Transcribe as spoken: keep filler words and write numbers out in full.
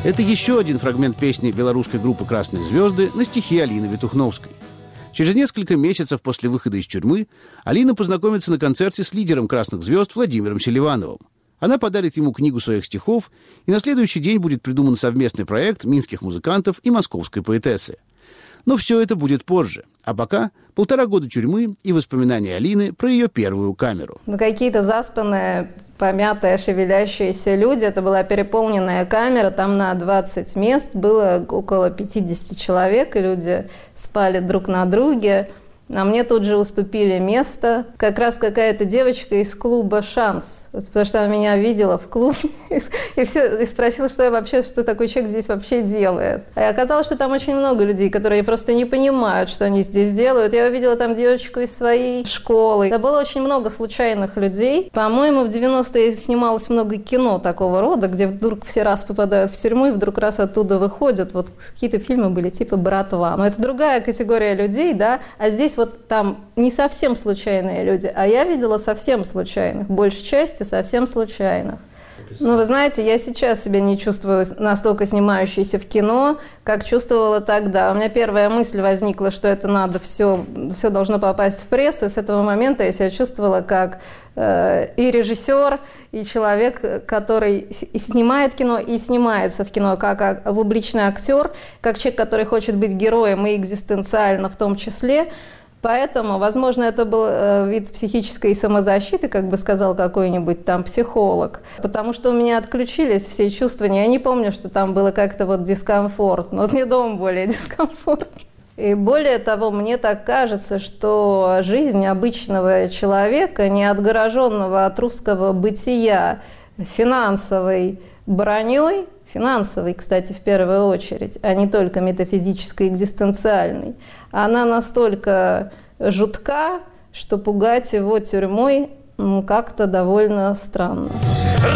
Это еще один фрагмент песни белорусской группы «Красные звезды» на стихи Алины Ветухновской. Через несколько месяцев после выхода из тюрьмы Алина познакомится на концерте с лидером «Красных звезд» Владимиром Селивановым. Она подарит ему книгу своих стихов, и на следующий день будет придуман совместный проект минских музыкантов и московской поэтессы. Но все это будет позже. А пока полтора года тюрьмы и воспоминания Алины про ее первую камеру. Ну, какие-то заспанные, помятые, шевелящиеся люди. Это была переполненная камера, там на двадцать мест было около пятидесяти человек, и люди спали друг на друге. А мне тут же уступили место. Как раз какая-то девочка из клуба «Шанс», потому что она меня видела в клубе и, все, и спросила, что я вообще, что такой человек здесь вообще делает. И оказалось, что там очень много людей, которые просто не понимают, что они здесь делают. Я увидела там девочку из своей школы. Это было очень много случайных людей. По-моему, в девяностые снималось много кино такого рода, где вдруг все раз попадают в тюрьму и вдруг раз оттуда выходят. Вот какие-то фильмы были типа «Братва». Но это другая категория людей, да, а здесь вот там не совсем случайные люди, а я видела совсем случайных, большей частью совсем случайных. Ну, вы знаете, я сейчас себя не чувствую настолько снимающейся в кино, как чувствовала тогда. У меня первая мысль возникла, что это надо все, все должно попасть в прессу, и с этого момента я себя чувствовала как э, и режиссер, и человек, который и снимает кино, и снимается в кино, как публичный актер, как человек, который хочет быть героем и экзистенциально в том числе. Поэтому, возможно, это был э, вид психической самозащиты, как бы сказал какой-нибудь там психолог, потому что у меня отключились все чувствования. Я не помню, что там было как-то вот дискомфортно. Вот мне дома более дискомфортно. И более того, мне так кажется, что жизнь обычного человека, не отгороженного от русского бытия финансовой броней, финансовой, кстати, в первую очередь, а не только метафизической, экзистенциальной, она настолько жутка, что пугать его тюрьмой как-то довольно странно.